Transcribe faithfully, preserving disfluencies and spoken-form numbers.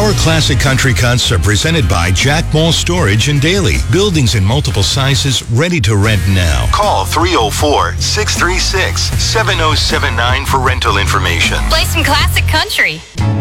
More Classic Country Cuts are presented by Jack Mall Storage in Daly. Buildings in multiple sizes ready to rent now. Call three oh four, six three six, seven oh seven nine for rental information. Play some classic country.